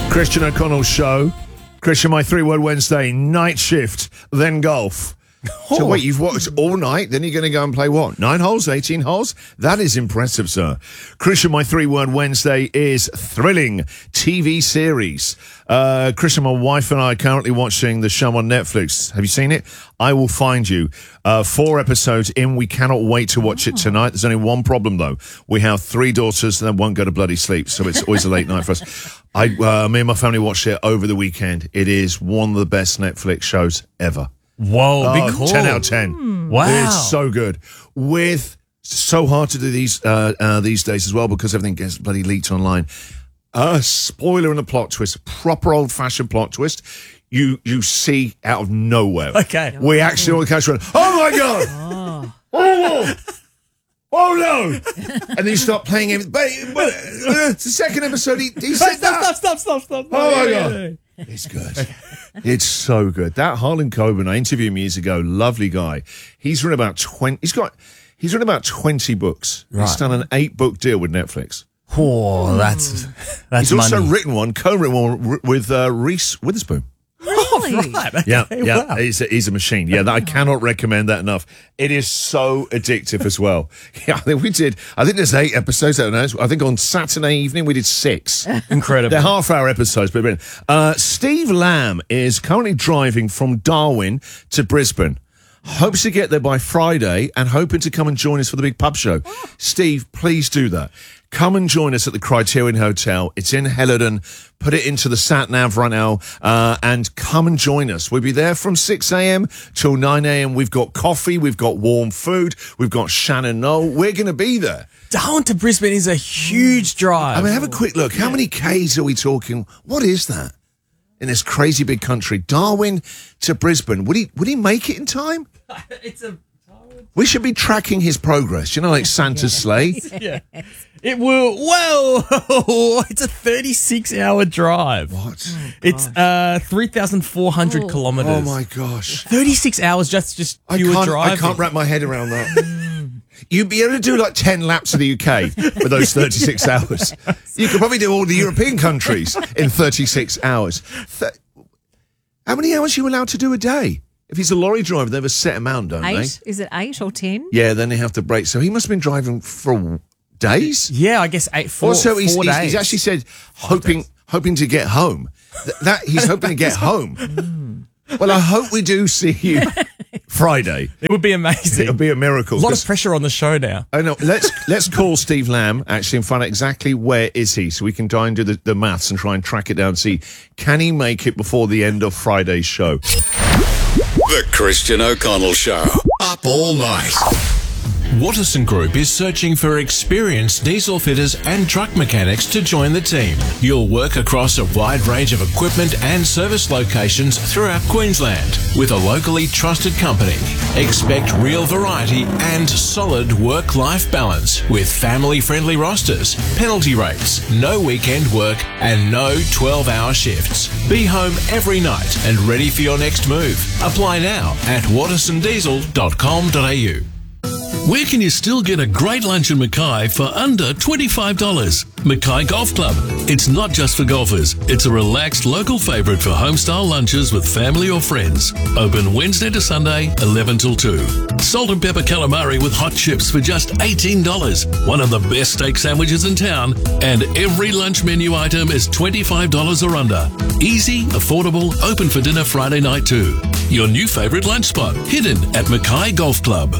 Christian O'Connell Show. Christian, my 3-word Wednesday, night shift, then golf. So wait, you've watched all night, then you're going to go and play what? 9 holes, 18 holes? That is impressive, sir. Christian, my 3-word Wednesday is thrilling TV series. Christian, my wife and I are currently watching the show on Netflix. Have you seen it? I Will Find You. 4 episodes in. We cannot wait to watch it tonight. There's only one problem, though. We have 3 daughters and they won't go to bloody sleep, so it's always a late night for us. Me and my family watched it over the weekend. It is one of the best Netflix shows ever. Whoa, big call. 10 out of 10. Wow. It's so good. So hard to do these days as well because everything gets bloody leaked online. Spoiler in the plot twist, proper old-fashioned plot twist. You see out of nowhere. Okay. We actually on the couch went, oh my God! Oh no! And then you start playing him. But it's the second episode. He said Stop. Oh my God. It's good. It's so good. That Harlan Coben, I interviewed him years ago, lovely guy. He's written about 20. He's written about 20 books. Right. He's done an 8-book deal with Netflix. Oh, that's He's also money. co-written one with Reese Witherspoon. Really? Right. Okay. Yeah. Wow. He's a machine. Yeah, I cannot recommend that enough. It is so addictive as well. Yeah, I think there's 8 episodes. I don't know. I think on Saturday evening we did 6. Incredible. They're half-hour episodes, but brilliant. Steve Lamb is currently driving from Darwin to Brisbane. Hopes to get there by Friday and hoping to come and join us for the big pub show. Steve, please do that. Come and join us at the Criterion Hotel. It's in Hellerden. Put it into the sat-nav right now and come and join us. We'll be there from 6 a.m. till 9 a.m. We've got coffee. We've got warm food. We've got Shannon Knoll. We're going to be there. Darwin to Brisbane is a huge drive. I mean, have a quick look. How many Ks are we talking? What is that in this crazy big country? Darwin to Brisbane. Would he make it in time? We should be tracking his progress. You know, like Santa's sleigh. Yeah. It will. Whoa! It's a 36-hour drive. What? It's 3,400 kilometers. Oh my gosh! 36 hours just pure driving. I can't wrap my head around that. You'd be able to do like 10 laps of the UK with those 36 hours. You could probably do all the European countries in 36 hours. How many hours are you allowed to do a day? If he's a lorry driver, they have a set amount, don't 8? they? Is it 8 or 10? Yeah, then they have to break. So he must have been driving for days? Yeah, I guess 4 Also, he's days. actually said hoping to get home. He's hoping to get home. Well, I hope we do see you Friday. It would be amazing. It'll be a miracle. A lot of pressure on the show now. I know. Let's call Steve Lamb actually and find out exactly where is he, so we can try and do the maths and try and track it down and see can he make it before the end of Friday's show. The Christian O'Connell Show. Up all night. Waterson Group is searching for experienced diesel fitters and truck mechanics to join the team. You'll work across a wide range of equipment and service locations throughout Queensland with a locally trusted company. Expect real variety and solid work-life balance with family-friendly rosters, penalty rates, no weekend work and no 12-hour shifts. Be home every night and ready for your next move. Apply now at watersondiesel.com.au. Where can you still get a great lunch in Mackay for under $25? Mackay Golf Club. It's not just for golfers. It's a relaxed local favourite for home-style lunches with family or friends. Open Wednesday to Sunday, 11 till 2. Salt and pepper calamari with hot chips for just $18. One of the best steak sandwiches in town. And every lunch menu item is $25 or under. Easy, affordable, open for dinner Friday night too. Your new favourite lunch spot, hidden at Mackay Golf Club.